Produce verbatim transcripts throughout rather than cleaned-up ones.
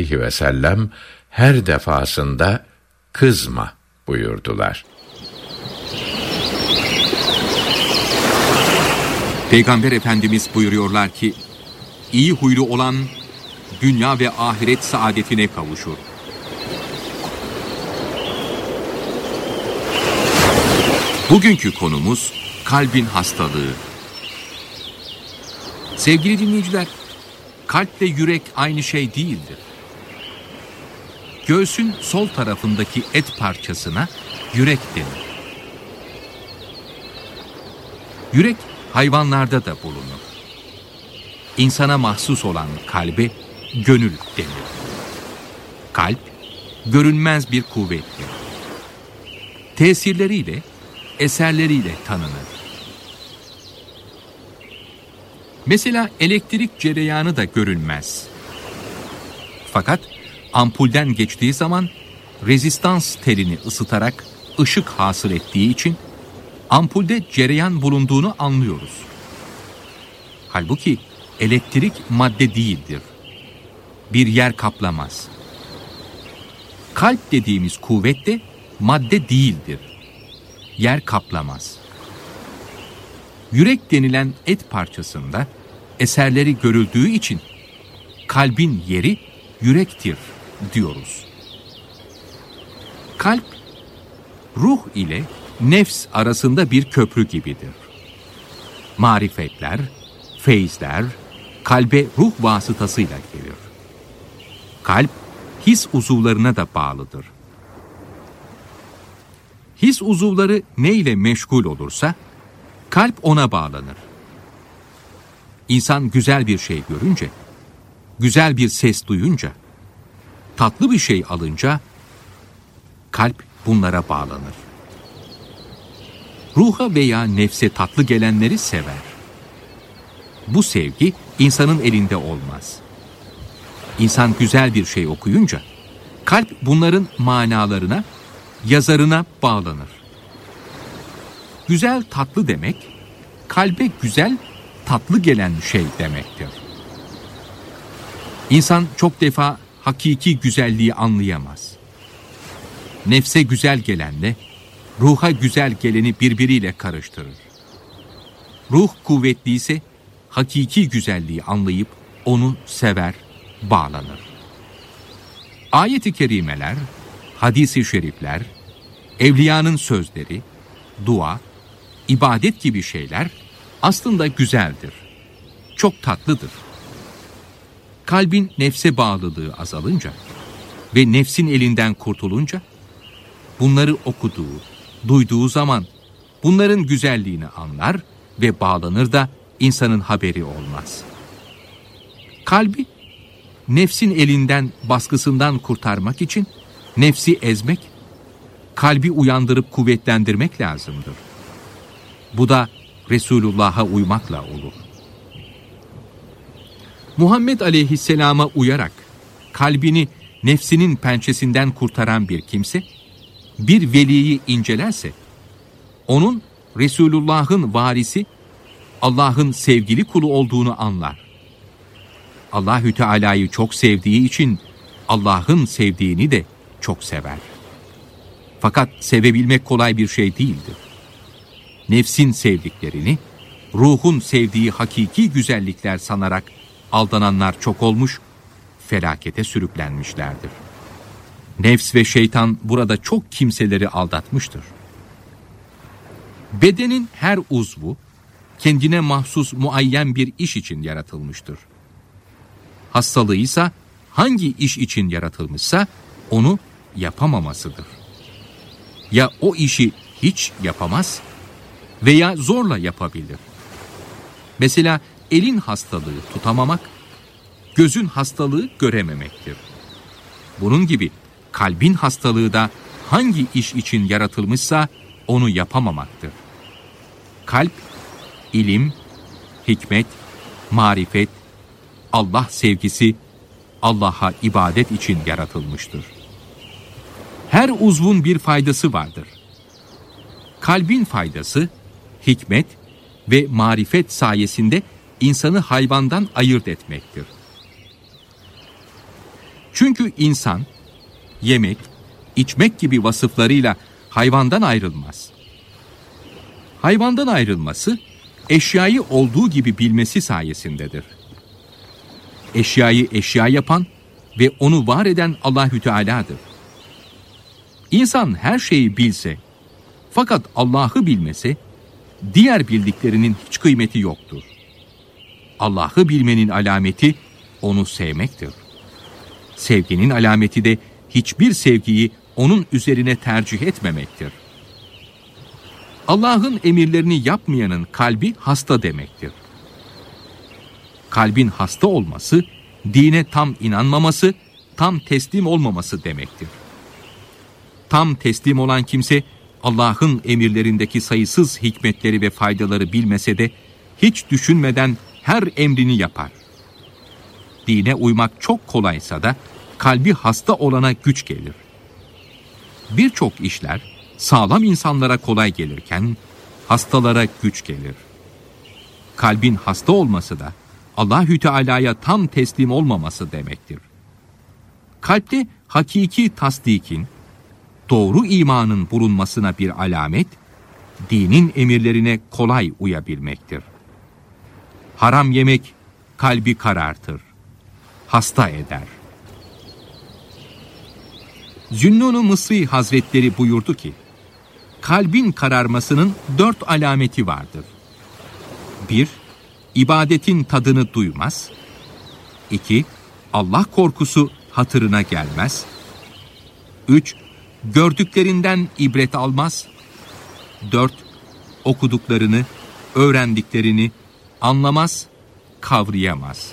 aleyhi ve sellem her defasında kızma buyurdular. Peygamber Efendimiz buyuruyorlar ki, iyi huylu olan dünya ve ahiret saadetine kavuşur. Bugünkü konumuz kalbin hastalığı. Sevgili dinleyiciler, kalple yürek aynı şey değildir. Göğsün sol tarafındaki et parçasına yürek denir. Yürek hayvanlarda da bulunur. İnsana mahsus olan kalbe gönül denir. Kalp, görünmez bir kuvvettir. Tesirleriyle, eserleriyle tanınır. Mesela elektrik cereyanı da görünmez. Fakat ampulden geçtiği zaman rezistans telini ısıtarak ışık hasıl ettiği için ampulde cereyan bulunduğunu anlıyoruz. Halbuki elektrik madde değildir. Bir yer kaplamaz. Kalp dediğimiz kuvvet de madde değildir. Yer kaplamaz. Yürek denilen et parçasında eserleri görüldüğü için kalbin yeri yürektir diyoruz. Kalp, ruh ile nefs arasında bir köprü gibidir. Marifetler, feyizler, kalbe ruh vasıtasıyla gelir. Kalp, his uzuvlarına da bağlıdır. His uzuvları ne ile meşgul olursa, kalp ona bağlanır. İnsan güzel bir şey görünce, güzel bir ses duyunca, tatlı bir şey alınca, kalp bunlara bağlanır. Ruha veya nefse tatlı gelenleri sever. Bu sevgi insanın elinde olmaz. İnsan güzel bir şey okuyunca, kalp bunların manalarına, yazarına bağlanır. Güzel tatlı demek, kalbe güzel tatlı gelen şey demektir. İnsan çok defa hakiki güzelliği anlayamaz. Nefse güzel gelenle, ruha güzel geleni birbiriyle karıştırır. Ruh kuvvetliyse, hakiki güzelliği anlayıp onu sever, bağlanır. Ayet-i kerimeler, hadis-i şerifler, evliyanın sözleri, dua, ibadet gibi şeyler aslında güzeldir. Çok tatlıdır. Kalbin nefse bağlılığı azalınca ve nefsin elinden kurtulunca, bunları okuduğu, duyduğu zaman bunların güzelliğini anlar ve bağlanır da insanın haberi olmaz. Kalbi, nefsin elinden, baskısından kurtarmak için nefsi ezmek, kalbi uyandırıp kuvvetlendirmek lazımdır. Bu da Resulullah'a uymakla olur. Muhammed Aleyhisselam'a uyarak kalbini nefsinin pençesinden kurtaran bir kimse, bir veliyi incelerse, onun Resulullah'ın varisi, Allah'ın sevgili kulu olduğunu anlar. Allahü Teala'yı çok sevdiği için Allah'ın sevdiğini de çok sever. Fakat sevebilmek kolay bir şey değildir. Nefsin sevdiklerini, ruhun sevdiği hakiki güzellikler sanarak aldananlar çok olmuş, felakete sürüklenmişlerdir. Nefs ve şeytan burada çok kimseleri aldatmıştır. Bedenin her uzvu, kendine mahsus muayyen bir iş için yaratılmıştır. Hastalığıysa hangi iş için yaratılmışsa onu yapamamasıdır. Ya o işi hiç yapamaz veya zorla yapabilir. Mesela elin hastalığı tutamamak, gözün hastalığı görememektir. Bunun gibi kalbin hastalığı da hangi iş için yaratılmışsa onu yapamamaktır. Kalp, ilim, hikmet, marifet, Allah sevgisi, Allah'a ibadet için yaratılmıştır. Her uzvun bir faydası vardır. Kalbin faydası, hikmet ve marifet sayesinde insanı hayvandan ayırt etmektir. Çünkü insan, yemek, içmek gibi vasıflarıyla hayvandan ayrılmaz. Hayvandan ayrılması, eşyayı olduğu gibi bilmesi sayesindedir. Eşyayı eşya yapan ve onu var eden Allahü Teala'dır. İnsan her şeyi bilse, fakat Allah'ı bilmese, diğer bildiklerinin hiç kıymeti yoktur. Allah'ı bilmenin alameti, onu sevmektir. Sevginin alameti de hiçbir sevgiyi onun üzerine tercih etmemektir. Allah'ın emirlerini yapmayanın kalbi hasta demektir. Kalbin hasta olması, dine tam inanmaması, tam teslim olmaması demektir. Tam teslim olan kimse, Allah'ın emirlerindeki sayısız hikmetleri ve faydaları bilmese de, hiç düşünmeden her emrini yapar. Dine uymak çok kolaysa da, kalbi hasta olana güç gelir. Birçok işler, sağlam insanlara kolay gelirken, hastalara güç gelir. Kalbin hasta olması da, Allahü Teala'ya tam teslim olmaması demektir. Kalpte hakiki tasdikin, doğru imanın bulunmasına bir alamet, dinin emirlerine kolay uyabilmektir. Haram yemek kalbi karartır, hasta eder. Zünnun-u Mısri Hazretleri buyurdu ki, kalbin kararmasının dört alameti vardır. Bir, ibadetin tadını duymaz. İki, Allah korkusu hatırına gelmez. Üç, gördüklerinden ibret almaz. Dört, okuduklarını, öğrendiklerini anlamaz, kavrayamaz.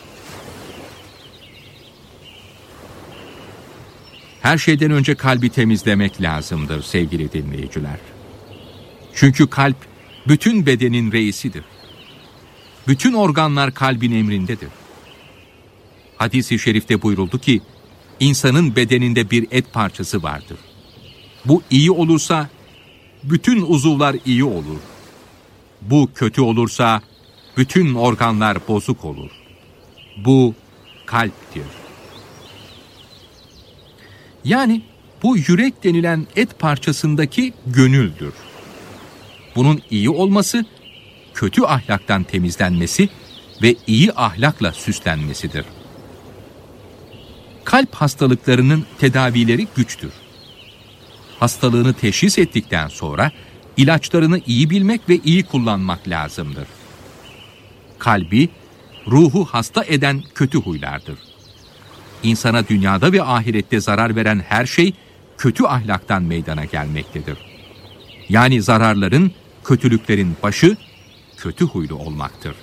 Her şeyden önce kalbi temizlemek lazımdır sevgili dinleyiciler. Çünkü kalp bütün bedenin reisidir. Bütün organlar kalbin emrindedir. Hadis-i şerifte buyuruldu ki, insanın bedeninde bir et parçası vardır. Bu iyi olursa, bütün uzuvlar iyi olur. Bu kötü olursa, bütün organlar bozuk olur. Bu kalptir. Yani bu yürek denilen et parçasındaki gönüldür. Bunun iyi olması, kötü ahlaktan temizlenmesi ve iyi ahlakla süslenmesidir. Kalp hastalıklarının tedavileri güçtür. Hastalığını teşhis ettikten sonra ilaçlarını iyi bilmek ve iyi kullanmak lazımdır. Kalbi, ruhu hasta eden kötü huylardır. İnsana dünyada ve ahirette zarar veren her şey kötü ahlaktan meydana gelmektedir. Yani zararların, kötülüklerin başı kötü huylu olmaktır.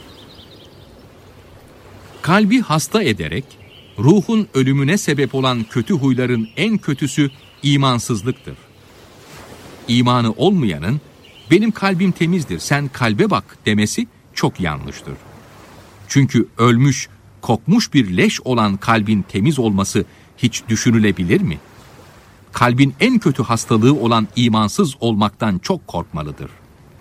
Kalbi hasta ederek ruhun ölümüne sebep olan kötü huyların en kötüsü imansızlıktır. İmanı olmayanın benim kalbim temizdir, sen kalbe bak demesi çok yanlıştır. Çünkü ölmüş, kokmuş bir leş olan kalbin temiz olması hiç düşünülebilir mi? Kalbin en kötü hastalığı olan imansız olmaktan çok korkmalıdır.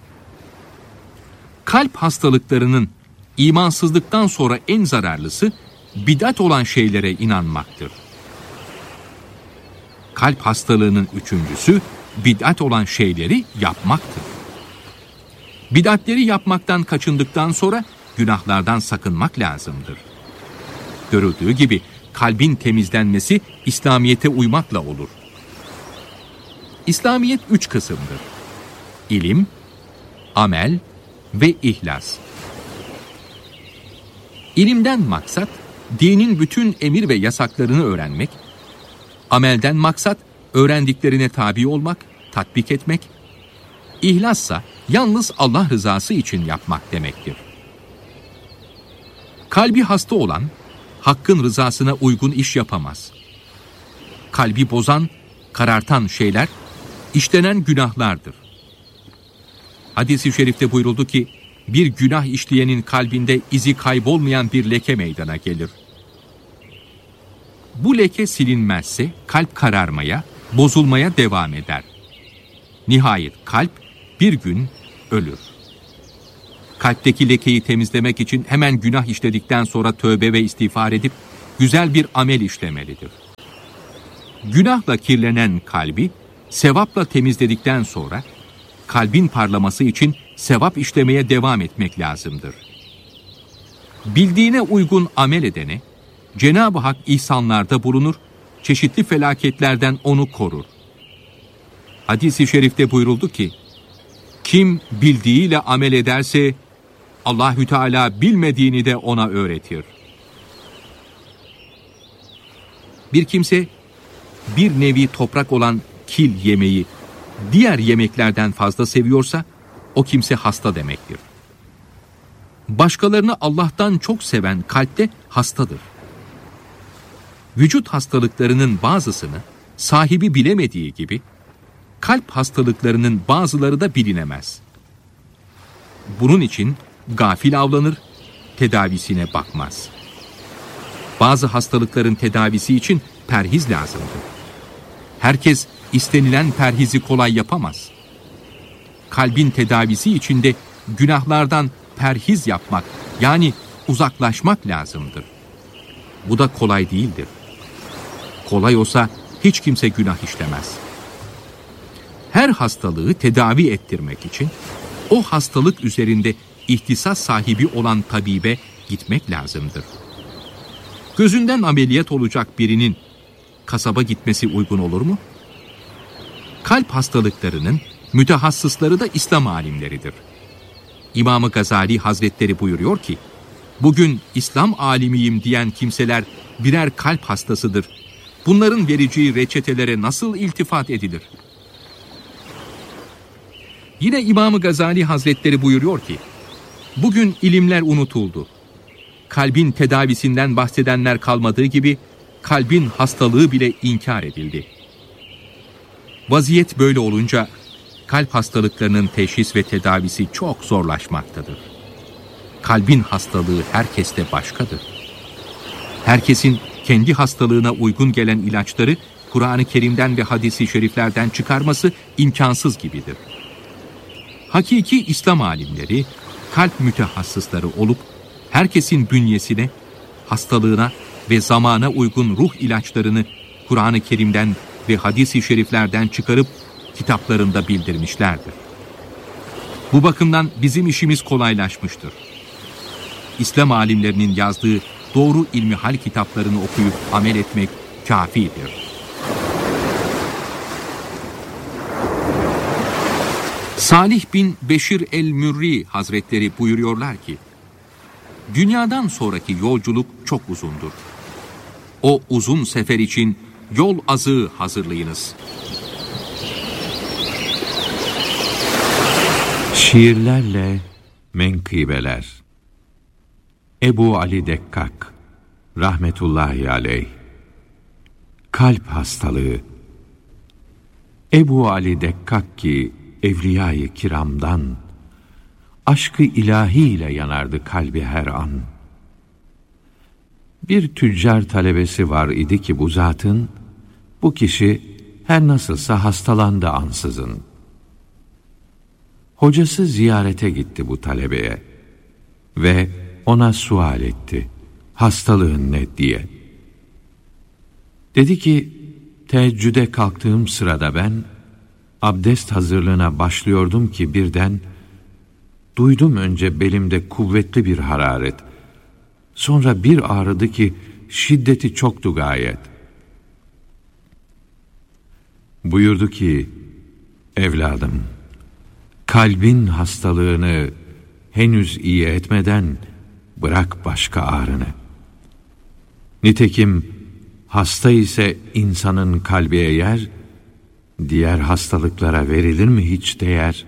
Kalp hastalıklarının imansızlıktan sonra en zararlısı bid'at olan şeylere inanmaktır. Kalp hastalığının üçüncüsü bid'at olan şeyleri yapmaktır. Bid'atleri yapmaktan kaçındıktan sonra günahlardan sakınmak lazımdır. Görüldüğü gibi kalbin temizlenmesi İslamiyet'e uymakla olur. İslamiyet üç kısımdır. İlim, amel ve ihlas. İlimden maksat, dinin bütün emir ve yasaklarını öğrenmek, amelden maksat, öğrendiklerine tabi olmak, tatbik etmek, İhlassa yalnız Allah rızası için yapmak demektir. Kalbi hasta olan, Hakk'ın rızasına uygun iş yapamaz. Kalbi bozan, karartan şeyler, işlenen günahlardır. Hadis-i şerifte buyuruldu ki, bir günah işleyenin kalbinde izi kaybolmayan bir leke meydana gelir. Bu leke silinmezse kalp kararmaya, bozulmaya devam eder. Nihayet kalp bir gün ölür. Kalpteki lekeyi temizlemek için hemen günah işledikten sonra tövbe ve istiğfar edip güzel bir amel işlemelidir. Günahla kirlenen kalbi sevapla temizledikten sonra kalbin parlaması için sevap işlemeye devam etmek lazımdır. Bildiğine uygun amel edene Cenab-ı Hak ihsanlarda bulunur, çeşitli felaketlerden onu korur. Hadis-i şerifte buyuruldu ki, kim bildiğiyle amel ederse Allahü Teala bilmediğini de ona öğretir. Bir kimse bir nevi toprak olan kil yemeği diğer yemeklerden fazla seviyorsa o kimse hasta demektir. Başkalarını Allah'tan çok seven kalp de hastadır. Vücut hastalıklarının bazısını sahibi bilemediği gibi kalp hastalıklarının bazıları da bilinemez. Bunun için gafil avlanır, tedavisine bakmaz. Bazı hastalıkların tedavisi için perhiz lazımdır. Herkes istenilen perhizi kolay yapamaz. Kalbin tedavisi için de günahlardan perhiz yapmak, yani uzaklaşmak lazımdır. Bu da kolay değildir. Kolay olsa hiç kimse günah işlemez. Her hastalığı tedavi ettirmek için o hastalık üzerinde ihtisas sahibi olan tabibe gitmek lazımdır. Gözünden ameliyat olacak birinin kasaba gitmesi uygun olur mu? Kalp hastalıklarının mütehassısları da İslam alimleridir. İmam-ı Gazali Hazretleri buyuruyor ki, bugün İslam alimiyim diyen kimseler birer kalp hastasıdır. Bunların vereceği reçetelere nasıl iltifat edilir? Yine İmam-ı Gazali Hazretleri buyuruyor ki, bugün ilimler unutuldu. Kalbin tedavisinden bahsedenler kalmadığı gibi, kalbin hastalığı bile inkar edildi. Vaziyet böyle olunca, kalp hastalıklarının teşhis ve tedavisi çok zorlaşmaktadır. Kalbin hastalığı herkeste başkadır. Herkesin kendi hastalığına uygun gelen ilaçları Kur'an-ı Kerim'den ve hadis-i şeriflerden çıkarması imkansız gibidir. Hakiki İslam alimleri, kalp mütehassısları olup herkesin bünyesine, hastalığına ve zamana uygun ruh ilaçlarını Kur'an-ı Kerim'den ve hadis-i şeriflerden çıkarıp kitaplarında bildirmişlerdir. Bu bakımdan bizim işimiz kolaylaşmıştır. İslam alimlerinin yazdığı doğru ilmihal kitaplarını okuyup amel etmek kafidir. Salih bin Beşir el-Mürri Hazretleri buyuruyorlar ki, dünyadan sonraki yolculuk çok uzundur. O uzun sefer için yol azığı hazırlayınız. Şiirlerle menkıbeler. Ebu Ali Dekkak rahmetullahi aleyh. Kalp hastalığı. Ebu Ali Dekkak ki evliya-i kiramdan, aşkı ilahiyle yanardı kalbi her an. Bir tüccar talebesi var idi ki bu zatın, bu kişi her nasılsa hastalandı ansızın. Hocası ziyarete gitti bu talebeye ve ona sual etti, hastalığın ne diye. Dedi ki, teheccüde kalktığım sırada ben, abdest hazırlığına başlıyordum ki birden, duydum önce belimde kuvvetli bir hararet, sonra bir ağrıdı ki şiddeti çoktu gayet. Buyurdu ki, evladım, kalbin hastalığını henüz iyi etmeden bırak başka ağrını. Nitekim hasta ise insanın kalbi eğer, diğer hastalıklara verilir mi hiç değer?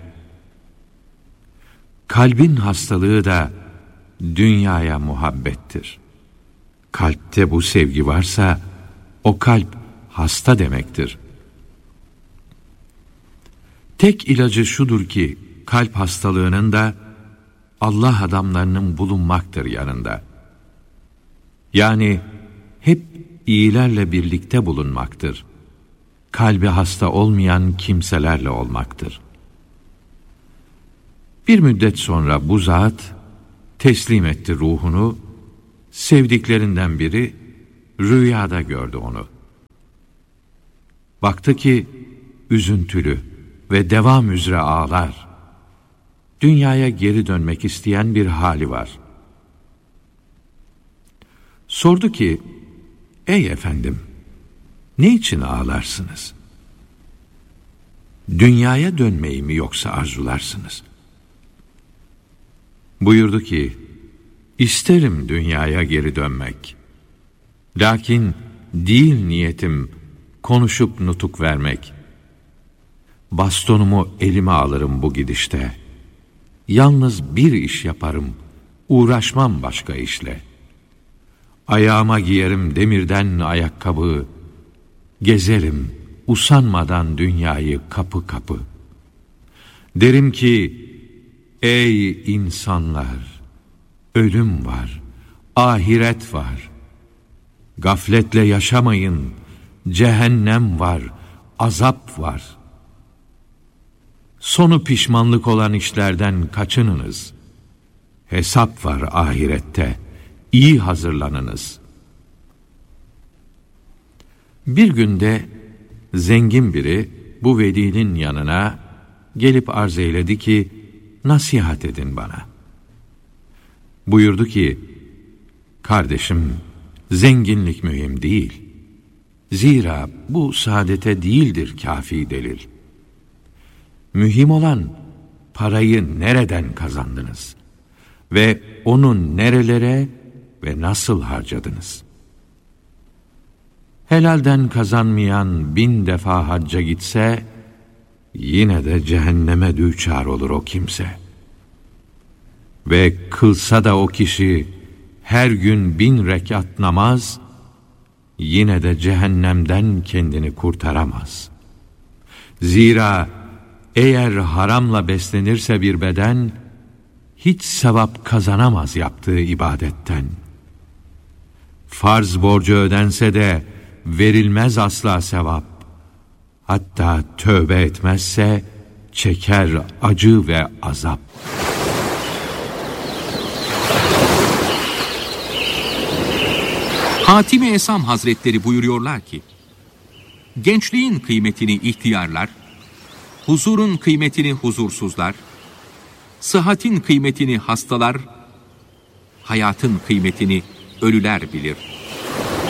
Kalbin hastalığı da dünyaya muhabbettir. Kalpte bu sevgi varsa o kalp hasta demektir. Tek ilacı şudur ki kalp hastalığının da Allah adamlarının bulunmaktır yanında. Yani hep iyilerle birlikte bulunmaktır. Kalbi hasta olmayan kimselerle olmaktır. Bir müddet sonra bu zat teslim etti ruhunu, sevdiklerinden biri rüyada gördü onu. Baktı ki üzüntülü ve devam üzere ağlar. Dünyaya geri dönmek isteyen bir hali var. Sordu ki, ey efendim, ne için ağlarsınız? Dünyaya dönmeyi mi yoksa arzularsınız? Buyurdu ki, isterim dünyaya geri dönmek. Lakin değil niyetim konuşup nutuk vermek. Bastonumu elime alırım bu gidişte. Yalnız bir iş yaparım, uğraşmam başka işle. Ayağıma giyerim demirden ayakkabı, gezerim usanmadan dünyayı kapı kapı. Derim ki, ey insanlar, ölüm var, ahiret var. Gafletle yaşamayın, cehennem var, azap var. Sonu pişmanlık olan işlerden kaçınınız. Hesap var ahirette, iyi hazırlanınız. Bir günde zengin biri bu velinin yanına gelip arz eyledi ki, nasihat edin bana. Buyurdu ki, kardeşim, zenginlik mühim değil. Zira bu saadete değildir kafi delil. Mühim olan parayı nereden kazandınız ve onu nerelere ve nasıl harcadınız? Helalden kazanmayan bin defa hacca gitse, yine de cehenneme düçar olur o kimse. Ve kılsa da o kişi her gün bin rekat namaz, yine de cehennemden kendini kurtaramaz. Zira eğer haramla beslenirse bir beden, hiç sevap kazanamaz yaptığı ibadetten. Farz borcu ödense de verilmez asla sevap. Hatta tövbe etmezse çeker acı ve azap. Hatim-i Esam Hazretleri buyuruyorlar ki, gençliğin kıymetini ihtiyarlar, huzurun kıymetini huzursuzlar, sıhhatin kıymetini hastalar, hayatın kıymetini ölüler bilir.